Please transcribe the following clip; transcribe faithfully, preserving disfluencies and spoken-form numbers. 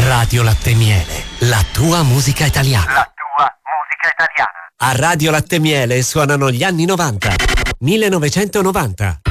Radio Latte Miele, la tua musica italiana. La tua musica italiana. A Radio Latte Miele suonano gli anni novanta. millenovecentonovanta.